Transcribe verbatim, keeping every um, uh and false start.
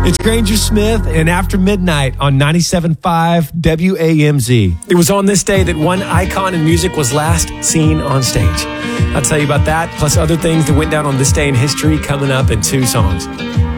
It's Granger Smith and After Midnight on ninety-seven point five W A M Z. It was on this day that one icon in music was last seen on stage. I'll tell you about that, plus other things that went down on this day in history coming up in two songs.